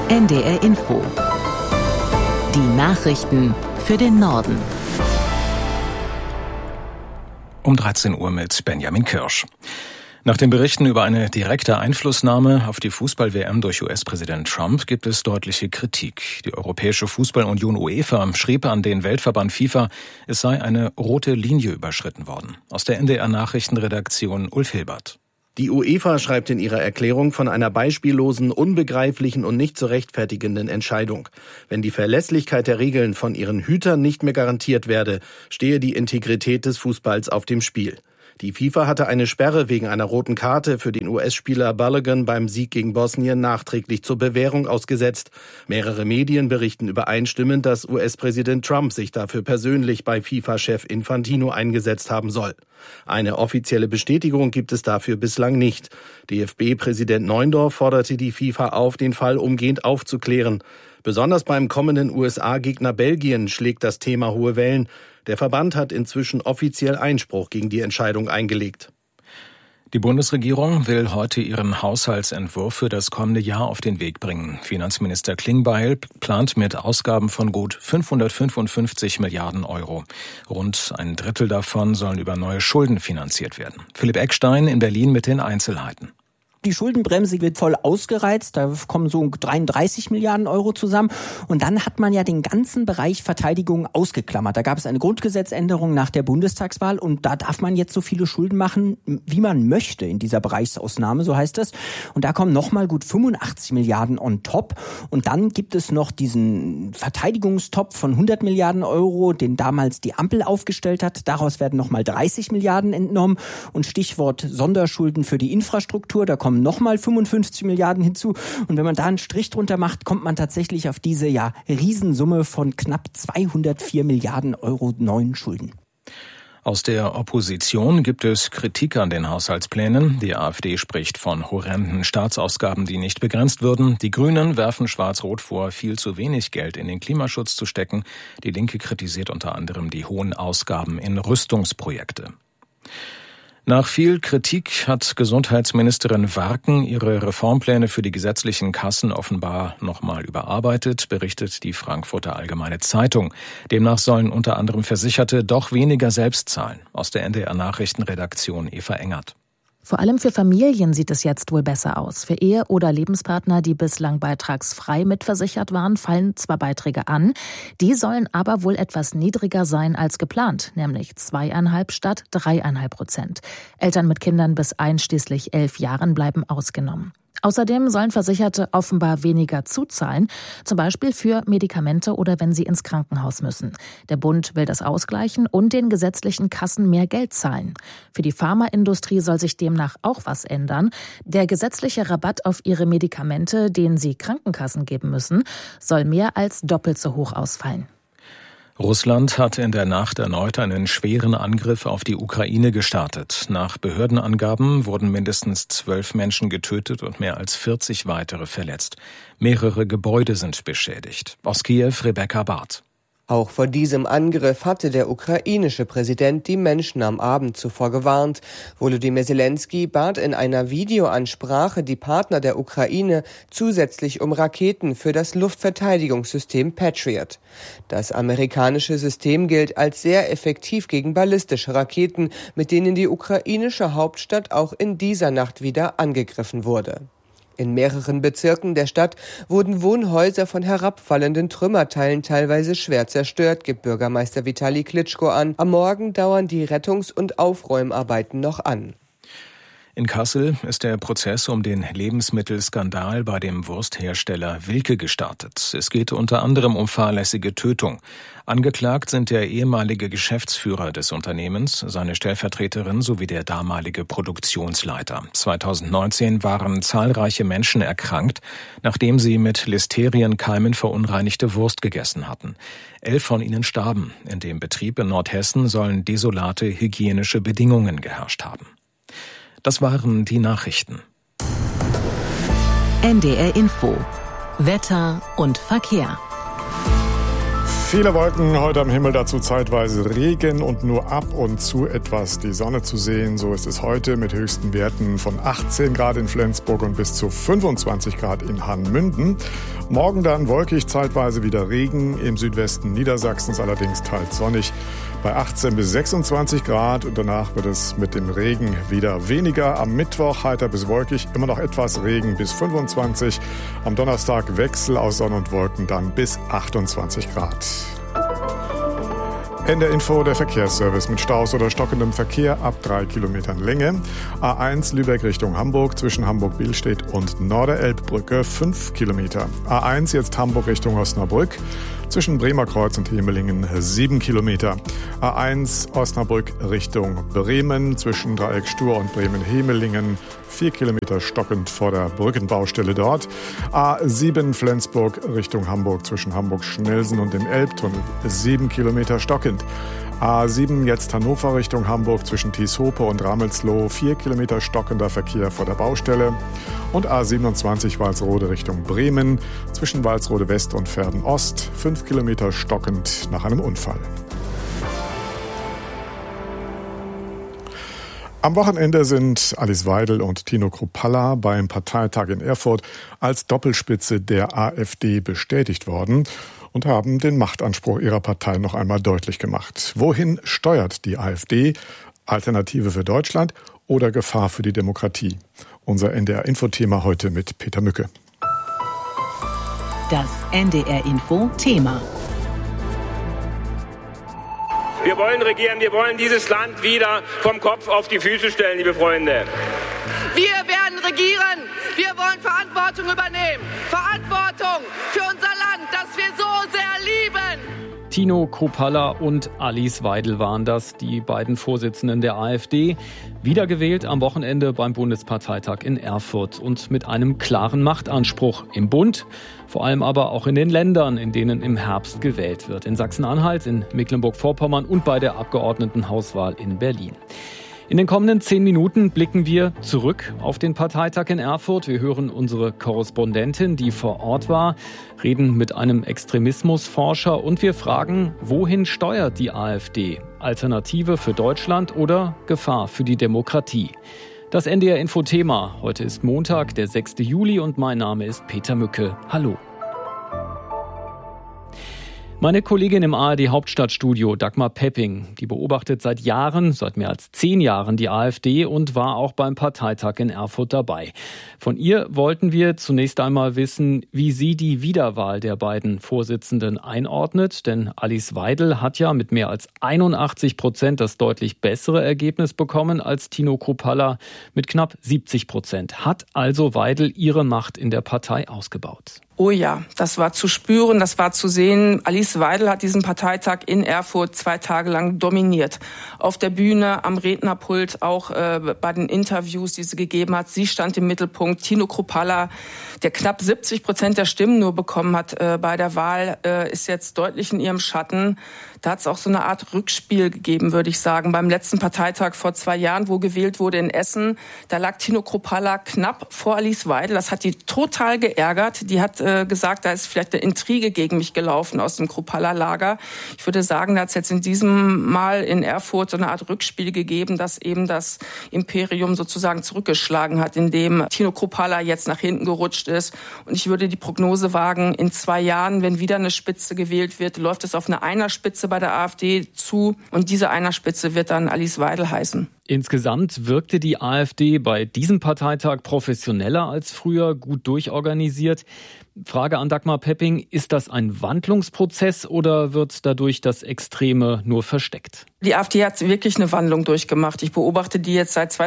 NDR Info. Die Nachrichten für den Norden. Um 13 Uhr mit Benjamin Kirsch. Nach den Berichten über eine direkte Einflussnahme auf die Fußball-WM durch US-Präsident Trump gibt es deutliche Kritik. Die Europäische Fußball-Union UEFA schrieb an den Weltverband FIFA, es sei eine rote Linie überschritten worden. Aus der NDR-Nachrichtenredaktion Ulf Hilbert. Die UEFA schreibt in ihrer Erklärung von einer beispiellosen, unbegreiflichen und nicht zu rechtfertigenden Entscheidung. Wenn die Verlässlichkeit der Regeln von ihren Hütern nicht mehr garantiert werde, stehe die Integrität des Fußballs auf dem Spiel. Die FIFA hatte eine Sperre wegen einer roten Karte für den US-Spieler Balogun beim Sieg gegen Bosnien nachträglich zur Bewährung ausgesetzt. Mehrere Medien berichten übereinstimmend, dass US-Präsident Trump sich dafür persönlich bei FIFA-Chef Infantino eingesetzt haben soll. Eine offizielle Bestätigung gibt es dafür bislang nicht. DFB-Präsident Neuendorf forderte die FIFA auf, den Fall umgehend aufzuklären. Besonders beim kommenden USA-Gegner Belgien schlägt das Thema hohe Wellen. Der Verband hat inzwischen offiziell Einspruch gegen die Entscheidung eingelegt. Die Bundesregierung will heute ihren Haushaltsentwurf für das kommende Jahr auf den Weg bringen. Finanzminister Klingbeil plant mit Ausgaben von gut 555 Milliarden Euro. Rund ein Drittel davon sollen über neue Schulden finanziert werden. Philipp Eckstein in Berlin mit den Einzelheiten. Die Schuldenbremse wird voll ausgereizt, da kommen so 33 Milliarden Euro zusammen. Und dann hat man ja den ganzen Bereich Verteidigung ausgeklammert. Da gab es eine Grundgesetzänderung nach der Bundestagswahl und da darf man jetzt so viele Schulden machen, wie man möchte in dieser Bereichsausnahme, so heißt es. Und da kommen nochmal gut 85 Milliarden on top. Und dann gibt es noch diesen Verteidigungstopf von 100 Milliarden Euro, den damals die Ampel aufgestellt hat. Daraus werden nochmal 30 Milliarden entnommen. Und Stichwort Sonderschulden für die Infrastruktur, da kommen nochmal 55 Milliarden hinzu. Und wenn man da einen Strich drunter macht, kommt man tatsächlich auf diese Riesensumme von knapp 204 Milliarden Euro neuen Schulden. Aus der Opposition gibt es Kritik an den Haushaltsplänen. Die AfD spricht von horrenden Staatsausgaben, die nicht begrenzt würden. Die Grünen werfen Schwarz-Rot vor, viel zu wenig Geld in den Klimaschutz zu stecken. Die Linke kritisiert unter anderem die hohen Ausgaben in Rüstungsprojekte. Nach viel Kritik hat Gesundheitsministerin Warken ihre Reformpläne für die gesetzlichen Kassen offenbar nochmal überarbeitet, berichtet die Frankfurter Allgemeine Zeitung. Demnach sollen unter anderem Versicherte doch weniger selbst zahlen. Aus der NDR-Nachrichtenredaktion Eva Engert. Vor allem für Familien sieht es jetzt wohl besser aus. Für Ehe- oder Lebenspartner, die bislang beitragsfrei mitversichert waren, fallen zwar Beiträge an, die sollen aber wohl etwas niedriger sein als geplant, nämlich 2,5 statt 3,5%. Eltern mit Kindern bis einschließlich 11 Jahren bleiben ausgenommen. Außerdem sollen Versicherte offenbar weniger zuzahlen, zum Beispiel für Medikamente oder wenn sie ins Krankenhaus müssen. Der Bund will das ausgleichen und den gesetzlichen Kassen mehr Geld zahlen. Für die Pharmaindustrie soll sich demnach auch was ändern. Der gesetzliche Rabatt auf ihre Medikamente, den sie Krankenkassen geben müssen, soll mehr als doppelt so hoch ausfallen. Russland hat in der Nacht erneut einen schweren Angriff auf die Ukraine gestartet. Nach Behördenangaben wurden mindestens 12 Menschen getötet und mehr als 40 weitere verletzt. Mehrere Gebäude sind beschädigt. Aus Kiew Rebecca Barth. Auch vor diesem Angriff hatte der ukrainische Präsident die Menschen am Abend zuvor gewarnt. Volodymyr Zelensky bat in einer Videoansprache die Partner der Ukraine zusätzlich um Raketen für das Luftverteidigungssystem Patriot. Das amerikanische System gilt als sehr effektiv gegen ballistische Raketen, mit denen die ukrainische Hauptstadt auch in dieser Nacht wieder angegriffen wurde. In mehreren Bezirken der Stadt wurden Wohnhäuser von herabfallenden Trümmerteilen teilweise schwer zerstört, gibt Bürgermeister Vitali Klitschko an. Am Morgen dauern die Rettungs- und Aufräumarbeiten noch an. In Kassel ist der Prozess um den Lebensmittelskandal bei dem Wursthersteller Wilke gestartet. Es geht unter anderem um fahrlässige Tötung. Angeklagt sind der ehemalige Geschäftsführer des Unternehmens, seine Stellvertreterin sowie der damalige Produktionsleiter. 2019 waren zahlreiche Menschen erkrankt, nachdem sie mit Listerienkeimen verunreinigte Wurst gegessen hatten. 11 von ihnen starben. In dem Betrieb in Nordhessen sollen desolate hygienische Bedingungen geherrscht haben. Das waren die Nachrichten. NDR Info. Wetter und Verkehr. Viele Wolken heute am Himmel, dazu zeitweise Regen und nur ab und zu etwas die Sonne zu sehen. So ist es heute mit höchsten Werten von 18 Grad in Flensburg und bis zu 25 Grad in Hanmünden. Morgen dann wolkig, zeitweise wieder Regen, im Südwesten Niedersachsens allerdings teils sonnig bei 18 bis 26 Grad und danach wird es mit dem Regen wieder weniger. Am Mittwoch heiter bis wolkig, immer noch etwas Regen bis 25. Am Donnerstag Wechsel aus Sonne und Wolken dann bis 28 Grad. NDR Info, der Verkehrsservice mit Staus oder stockendem Verkehr ab 3 Kilometern Länge. A1 Lübeck Richtung Hamburg zwischen Hamburg-Billstedt und Norderelbbrücke 5 Kilometer. A1 jetzt Hamburg Richtung Osnabrück zwischen Bremerkreuz und Hemelingen 7 Kilometer. A1 Osnabrück Richtung Bremen zwischen Dreieck Stur und Bremen-Hemelingen 4 Kilometer stockend vor der Brückenbaustelle dort. A7 Flensburg Richtung Hamburg zwischen Hamburg-Schnelsen und dem Elbtunnel 7 Kilometer stockend. A7 jetzt Hannover Richtung Hamburg zwischen Tieshope und Ramelsloh 4 Kilometer stockender Verkehr vor der Baustelle. Und A27 Walsrode Richtung Bremen zwischen Walsrode West und Verden Ost 5 Kilometer stockend nach einem Unfall. Am Wochenende sind Alice Weidel und Tino Kruppalla beim Parteitag in Erfurt als Doppelspitze der AfD bestätigt worden und haben den Machtanspruch ihrer Partei noch einmal deutlich gemacht. Wohin steuert die AfD? Alternative für Deutschland oder Gefahr für die Demokratie? Unser NDR-Info-Thema heute mit Peter Mücke. Das NDR-Info-Thema. Wir wollen regieren, wir wollen dieses Land wieder vom Kopf auf die Füße stellen, liebe Freunde. Wir werden regieren, wir wollen Verantwortung übernehmen. Verantwortung für unser Land, das wir so sehr lieben. Tino Kruppalla und Alice Weidel waren das, die beiden Vorsitzenden der AfD, wiedergewählt am Wochenende beim Bundesparteitag in Erfurt und mit einem klaren Machtanspruch im Bund, vor allem aber auch in den Ländern, in denen im Herbst gewählt wird, in Sachsen-Anhalt, in Mecklenburg-Vorpommern und bei der Abgeordnetenhauswahl in Berlin. In den kommenden 10 Minuten blicken wir zurück auf den Parteitag in Erfurt. Wir hören unsere Korrespondentin, die vor Ort war, reden mit einem Extremismusforscher und wir fragen, wohin steuert die AfD? Alternative für Deutschland oder Gefahr für die Demokratie? Das NDR-Info-Thema. Heute ist Montag, der 6. Juli und mein Name ist Peter Mücke. Hallo. Meine Kollegin im ARD-Hauptstadtstudio, Dagmar Pepping, die beobachtet seit Jahren, seit mehr als 10 Jahren die AfD und war auch beim Parteitag in Erfurt dabei. Von ihr wollten wir zunächst einmal wissen, wie sie die Wiederwahl der beiden Vorsitzenden einordnet. Denn Alice Weidel hat ja mit mehr als 81% das deutlich bessere Ergebnis bekommen als Tino Kruppalla mit knapp 70%. Hat also Weidel ihre Macht in der Partei ausgebaut? Oh ja, das war zu spüren, das war zu sehen. Alice Weidel hat diesen Parteitag in Erfurt 2 Tage lang dominiert. Auf der Bühne, am Rednerpult, auch bei den Interviews, die sie gegeben hat. Sie stand im Mittelpunkt. Tino Kruppalla, der knapp 70% der Stimmen nur bekommen hat bei der Wahl, ist jetzt deutlich in ihrem Schatten. Da hat es auch so eine Art Rückspiel gegeben, würde ich sagen. Beim letzten Parteitag vor 2 Jahren, wo gewählt wurde in Essen, da lag Tino Kruppalla knapp vor Alice Weidel. Das hat die total geärgert. Die hat gesagt, da ist vielleicht eine Intrige gegen mich gelaufen aus dem Kruppalla-Lager. Ich würde sagen, da hat es jetzt in diesem Mal in Erfurt so eine Art Rückspiel gegeben, dass eben das Imperium sozusagen zurückgeschlagen hat, indem Tino Kruppalla jetzt nach hinten gerutscht ist. Und ich würde die Prognose wagen, in 2 Jahren, wenn wieder eine Spitze gewählt wird, läuft es auf eine Einerspitze bei der AfD zu. Und diese Einerspitze wird dann Alice Weidel heißen. Insgesamt wirkte die AfD bei diesem Parteitag professioneller als früher, gut durchorganisiert. Frage an Dagmar Pepping, ist das ein Wandlungsprozess oder wird dadurch das Extreme nur versteckt? Die AfD hat wirklich eine Wandlung durchgemacht. Ich beobachte die jetzt seit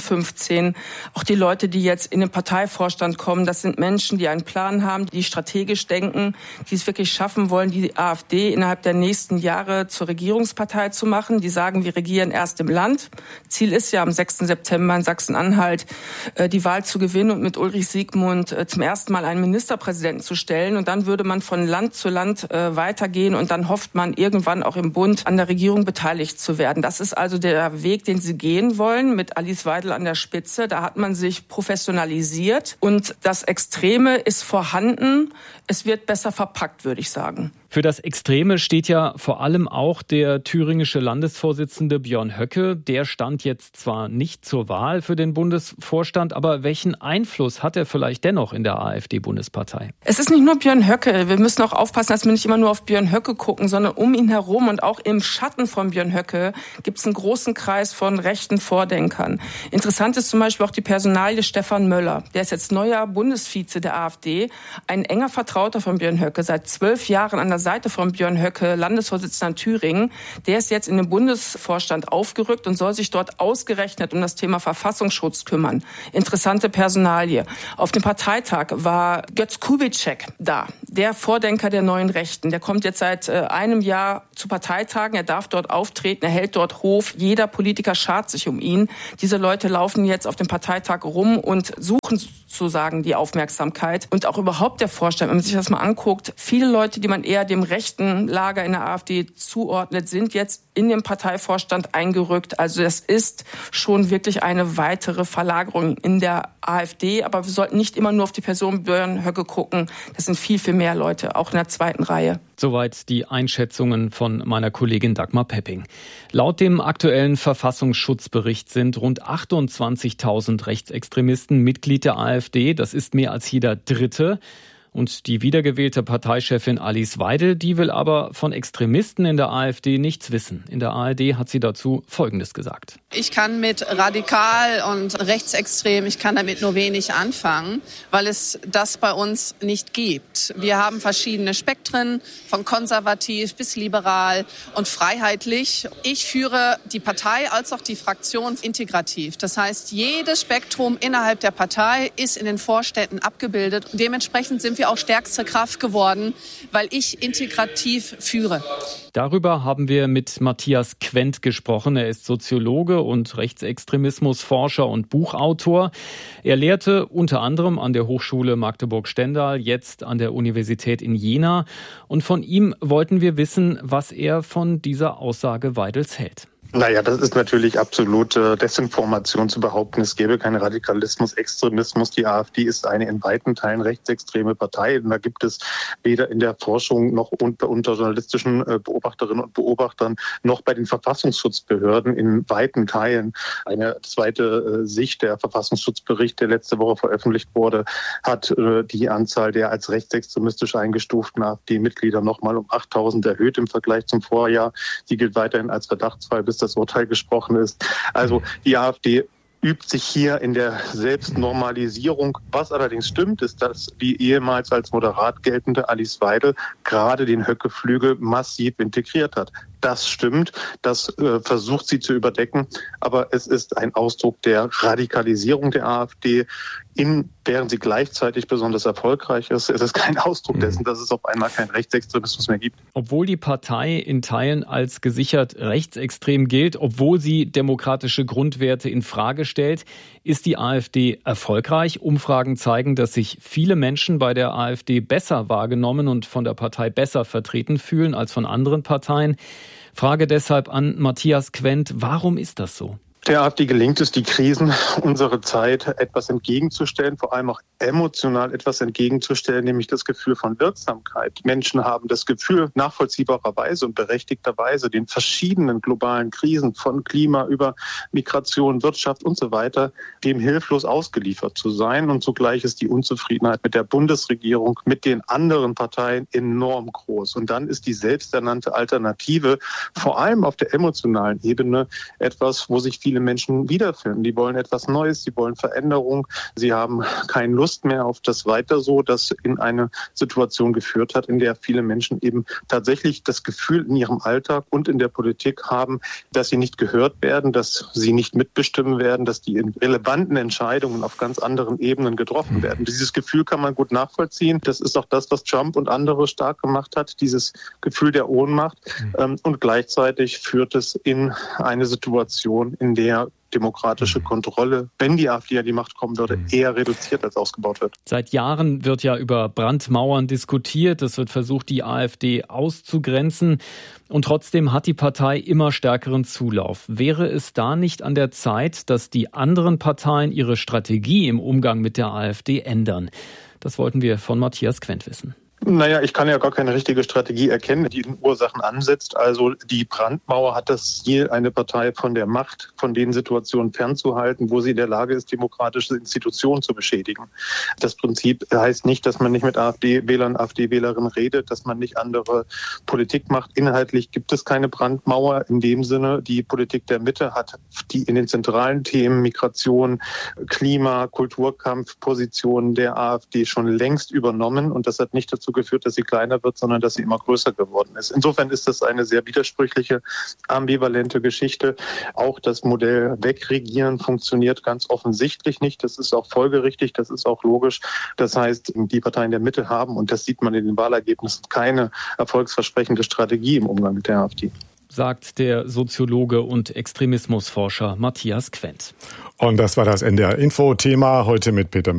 2015. Auch die Leute, die jetzt in den Parteivorstand kommen, das sind Menschen, die einen Plan haben, die strategisch denken, die es wirklich schaffen wollen, die AfD innerhalb der nächsten Jahre zur Regierungspartei zu machen. Die sagen, wir regieren erst im Land. Ziel ist ja am 6. September in Sachsen-Anhalt die Wahl zu gewinnen und mit Ulrich Siegmund zum ersten Mal einen Ministerpräsidenten zu stellen. Und dann würde man von Land zu Land weitergehen und dann hofft man irgendwann auch im Bund an der Regierung beteiligt zu werden. Das ist also der Weg, den sie gehen wollen, mit Alice Weidel an der Spitze. Da hat man sich professionalisiert und das Extreme ist vorhanden. Es wird besser verpackt, würde ich sagen. Für das Extreme steht ja vor allem auch der thüringische Landesvorsitzende Björn Höcke. Der stand jetzt zwar nicht zur Wahl für den Bundesvorstand, aber welchen Einfluss hat er vielleicht dennoch in der AfD-Bundespartei? Es ist nicht nur Björn Höcke. Wir müssen auch aufpassen, dass wir nicht immer nur auf Björn Höcke gucken, sondern um ihn herum und auch im Schatten von Björn Höcke gibt es einen großen Kreis von rechten Vordenkern. Interessant ist zum Beispiel auch die Personalie Stefan Möller. Der ist jetzt neuer Bundesvize der AfD, ein enger Vertrauter von Björn Höcke, seit 12 Jahren an der Seite von Björn Höcke, Landesvorsitzender in Thüringen. Der ist jetzt in den Bundesvorstand aufgerückt und soll sich dort ausgerechnet um das Thema Verfassungsschutz kümmern. Interessante Personalie. Auf dem Parteitag war Götz Kubitschek da, der Vordenker der neuen Rechten. Der kommt jetzt seit einem Jahr zu Parteitagen. Er darf dort auftreten, er hält dort Hof. Jeder Politiker schart sich um ihn. Diese Leute laufen jetzt auf dem Parteitag rum und suchen sozusagen die Aufmerksamkeit. Und auch überhaupt der Vorstand, wenn man sich das mal anguckt, viele Leute, die man eher dem rechten Lager in der AfD zuordnet, sind jetzt in den Parteivorstand eingerückt. Also das ist schon wirklich eine weitere Verlagerung in der AfD. Aber wir sollten nicht immer nur auf die Person Björn Höcke gucken. Das sind viel, viel mehr Leute, auch in der zweiten Reihe. Soweit die Einschätzungen von meiner Kollegin Dagmar Pepping. Laut dem aktuellen Verfassungsschutzbericht sind rund 28.000 Rechtsextremisten Mitglied der AfD. Das ist mehr als jeder Dritte. Und die wiedergewählte Parteichefin Alice Weidel, die will aber von Extremisten in der AfD nichts wissen. In der ARD hat sie dazu Folgendes gesagt. Ich kann mit radikal und rechtsextrem, ich kann damit nur wenig anfangen, weil es das bei uns nicht gibt. Wir haben verschiedene Spektren, von konservativ bis liberal und freiheitlich. Ich führe die Partei als auch die Fraktion integrativ. Das heißt, jedes Spektrum innerhalb der Partei ist in den Vorständen abgebildet. Dementsprechend sind wir auch stärkste Kraft geworden, weil ich integrativ führe. Darüber haben wir mit Matthias Quent gesprochen. Er ist Soziologe und Rechtsextremismusforscher und Buchautor. Er lehrte unter anderem an der Hochschule Magdeburg-Stendal, jetzt an der Universität in Jena. Und von ihm wollten wir wissen, was er von dieser Aussage Weidels hält. Naja, das ist natürlich absolute Desinformation zu behaupten, es gäbe keinen Radikalismus, Extremismus. Die AfD ist eine in weiten Teilen rechtsextreme Partei. Und da gibt es weder in der Forschung noch unter journalistischen Beobachterinnen und Beobachtern noch bei den Verfassungsschutzbehörden in weiten Teilen. Eine zweite Sicht, der Verfassungsschutzbericht, der letzte Woche veröffentlicht wurde, hat die Anzahl der als rechtsextremistisch eingestuften AfD-Mitglieder nochmal um 8.000 erhöht im Vergleich zum Vorjahr. Die gilt weiterhin als verdachtsfrei, bis das Urteil gesprochen ist. Also die AfD übt sich hier in der Selbstnormalisierung. Was allerdings stimmt, ist, dass die ehemals als moderat geltende Alice Weidel gerade den Höcke-Flügel massiv integriert hat. Das stimmt, das versucht sie zu überdecken, aber es ist ein Ausdruck der Radikalisierung der AfD, während sie gleichzeitig besonders erfolgreich ist. Es ist kein Ausdruck dessen, dass es auf einmal keinen Rechtsextremismus mehr gibt. Obwohl die Partei in Teilen als gesichert rechtsextrem gilt, obwohl sie demokratische Grundwerte in Frage stellt, ist die AfD erfolgreich. Umfragen zeigen, dass sich viele Menschen bei der AfD besser wahrgenommen und von der Partei besser vertreten fühlen als von anderen Parteien. Frage deshalb an Matthias Quent, warum ist das so? Der AfD gelingt es, die Krisen unserer Zeit etwas entgegenzustellen, vor allem auch emotional etwas entgegenzustellen, nämlich das Gefühl von Wirksamkeit. Menschen haben das Gefühl, nachvollziehbarerweise und berechtigterweise den verschiedenen globalen Krisen von Klima über Migration, Wirtschaft und so weiter, dem hilflos ausgeliefert zu sein. Und zugleich ist die Unzufriedenheit mit der Bundesregierung, mit den anderen Parteien enorm groß. Und dann ist die selbsternannte Alternative vor allem auf der emotionalen Ebene etwas, wo sich viele Menschen wiederfinden. Die wollen etwas Neues, sie wollen Veränderung, sie haben keine Lust mehr auf das Weiter so, das in eine Situation geführt hat, in der viele Menschen eben tatsächlich das Gefühl in ihrem Alltag und in der Politik haben, dass sie nicht gehört werden, dass sie nicht mitbestimmen werden, dass die relevanten Entscheidungen auf ganz anderen Ebenen getroffen werden. Dieses Gefühl kann man gut nachvollziehen. Das ist auch das, was Trump und andere stark gemacht hat, dieses Gefühl der Ohnmacht. Und gleichzeitig führt es in eine Situation, in der demokratische Kontrolle, wenn die AfD an die Macht kommen würde, eher reduziert als ausgebaut wird. Seit Jahren wird ja über Brandmauern diskutiert. Es wird versucht, die AfD auszugrenzen. Und trotzdem hat die Partei immer stärkeren Zulauf. Wäre es da nicht an der Zeit, dass die anderen Parteien ihre Strategie im Umgang mit der AfD ändern? Das wollten wir von Matthias Quent wissen. Naja, ich kann ja gar keine richtige Strategie erkennen, die in Ursachen ansetzt. Also die Brandmauer hat das Ziel, eine Partei von der Macht, von den Situationen fernzuhalten, wo sie in der Lage ist, demokratische Institutionen zu beschädigen. Das Prinzip heißt nicht, dass man nicht mit AfD-Wählern, AfD-Wählerinnen redet, dass man nicht andere Politik macht. Inhaltlich gibt es keine Brandmauer in dem Sinne. Die Politik der Mitte hat die in den zentralen Themen Migration, Klima, Kulturkampf, Positionen der AfD schon längst übernommen. Und das hat nicht dazu geführt, dass sie kleiner wird, sondern dass sie immer größer geworden ist. Insofern ist das eine sehr widersprüchliche, ambivalente Geschichte. Auch das Modell Wegregieren funktioniert ganz offensichtlich nicht. Das ist auch folgerichtig, das ist auch logisch. Das heißt, die Parteien der Mitte haben, und das sieht man in den Wahlergebnissen, keine erfolgsversprechende Strategie im Umgang mit der AfD. Sagt der Soziologe und Extremismusforscher Matthias Quent. Und das war das NDR-Info-Thema heute mit Peter